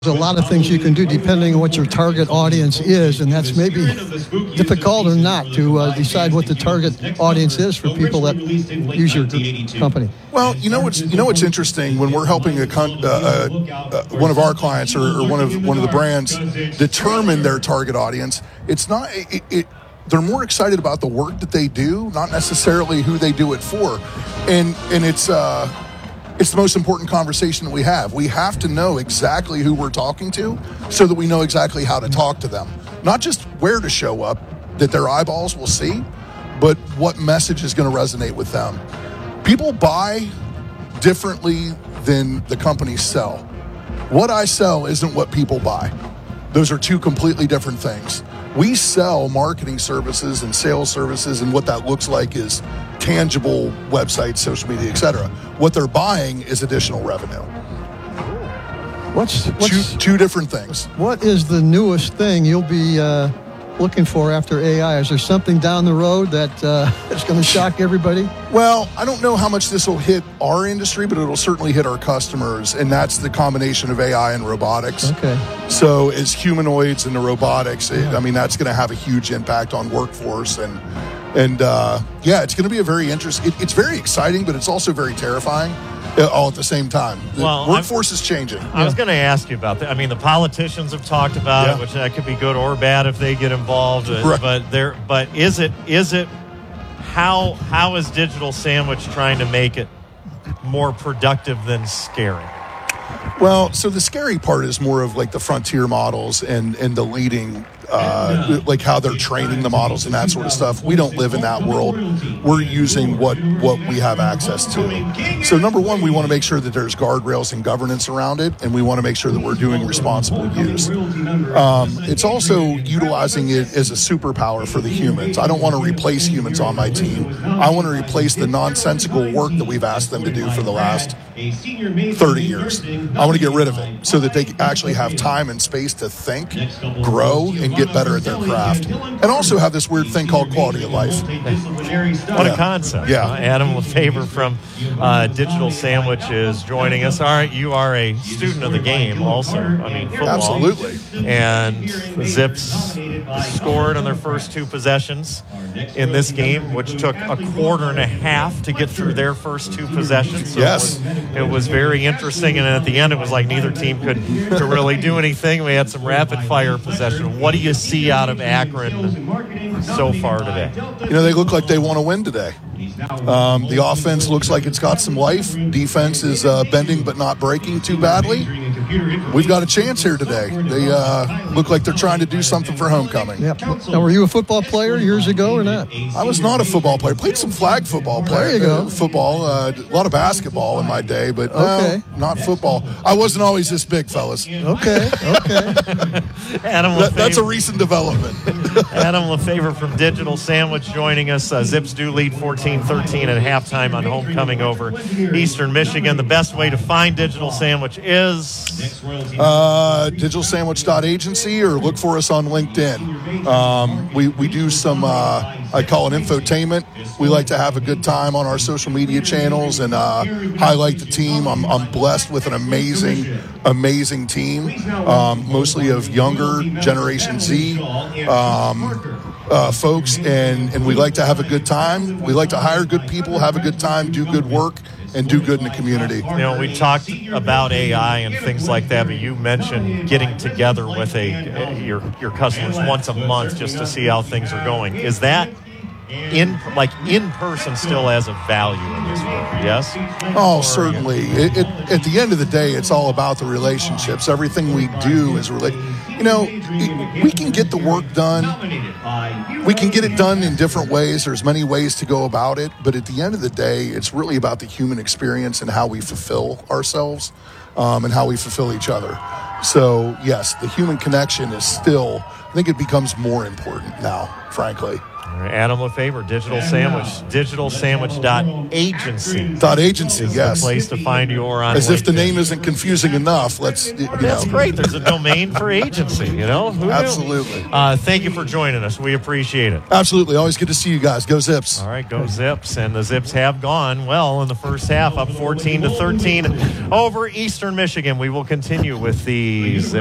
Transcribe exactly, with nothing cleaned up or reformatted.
There's a lot of things you can do depending on what your target audience is, and that's maybe difficult or not to uh, decide what the target audience is for people that use your company. Well, you know what's you know what's interesting when we're helping a con- uh, uh, uh, one of our clients or, or one of one of the brands determine their target audience. It's not it, it, they're more excited about the work that they do, not necessarily who they do it for, and and it's. Uh, It's the most important conversation that we have. We have to know exactly who we're talking to so that we know exactly how to talk to them. Not just where to show up, that their eyeballs will see, but what message is going to resonate with them. People buy differently than the companies sell. What I sell isn't what people buy. Those are two completely different things. We sell marketing services and sales services, and what that looks like is tangible websites, social media, et cetera. What they're buying is additional revenue. What's, what's two, two different things. What is the newest thing you'll be uh, looking for after A I? Is there something down the road that uh, is going to shock everybody? Well, I don't know how much this will hit our industry, but it'll certainly hit our customers, and that's the combination of A I and robotics. Okay. So as humanoids and the robotics, it, I mean, that's going to have a huge impact on workforce, and and uh, yeah, it's going to be a very interesting. It, it's very exciting, but it's also very terrifying. All at the same time. The well, workforce I'm, is changing. I yeah. was going to ask you about that. I mean, the politicians have talked about yeah. it, which that could be good or bad if they get involved. Right. But there, but is it is it how how is Digital Sandwich trying to make it more productive than scary? Well, so the scary part is more of like the frontier models and and the leading. Uh, like how they're training the models and that sort of stuff. We don't live in that world. We're using what, what we have access to. So number one, we want to make sure that there's guardrails and governance around it, and we want to make sure that we're doing responsible use. Um, it's also utilizing it as a superpower for the humans. I don't want to replace humans on my team. I want to replace the nonsensical work that we've asked them to do for the last thirty years. I want to get rid of it so that they actually have time and space to think, grow, and get better at their craft, and also have this weird thing called quality of life. What yeah. a concept. Yeah. Uh, Adam Lefevre from uh, Digital Sandwich is joining us. All right, you are a student of the game also. I mean, football. Absolutely. And Zips scored on their first two possessions in this game, which took a quarter and a half to get through their first two possessions. So yes. It was, it was very interesting, and at the end it was like neither team could, could really do anything. We had some rapid-fire possession. What do you see out of Akron so far today? You know, they look like they want to win today. Um, the offense looks like it's got some life. Defense is uh, bending but not breaking too badly. We've got a chance here today. They uh, look like they're trying to do something for homecoming. Yep. Now, were you a football player years ago or not? I was not a football player. Played some flag football. Player, there you go. Uh, football. Uh, a lot of basketball in my day, but okay. no, not football. I wasn't always this big, fellas. Okay, okay. Adam that, that's a recent development. Adam Lefevre from Digital Sandwich joining us. Uh, Zips do lead fourteen thirteen at halftime on homecoming over Eastern Michigan. The best way to find Digital Sandwich is... Uh, digital sandwich dot agency, or look for us on LinkedIn. Um, we, we do some, uh, I call it infotainment. We like to have a good time on our social media channels and uh, highlight the team. I'm, I'm blessed with an amazing, amazing team, um, mostly of younger Generation Z um, uh, folks, and, and we like to have a good time. We like to hire good people, have a good time, do good work, and do good in the community. You know, we talked about A I and things like that, but you mentioned getting together with a your your customers once a month just to see how things are going. Is that in like in person still has a value in this work? Yes. Oh, certainly. It, it, at the end of the day, it's all about the relationships. Everything we do is relate. You know, it, we can get the work done. We can get it done in different ways. There's many ways to go about it, but at the end of the day, it's really about the human experience and how we fulfill ourselves um, and how we fulfill each other. So, yes, the human connection is still, I think it becomes more important now, frankly. Adam Lefebvre, Digital Sandwich, digital sandwich dot agency. Dot agency, Is yes. the place to find you or on As if the LinkedIn. name isn't confusing enough. Let's, you know. That's great. There's a domain for agency, you know? Who knew? Absolutely. Uh, thank you for joining us. We appreciate it. Absolutely. Always good to see you guys. Go Zips. All right, go Zips. And the Zips have gone well in the first half, up fourteen to thirteen over Eastern Michigan. We will continue with the Zips.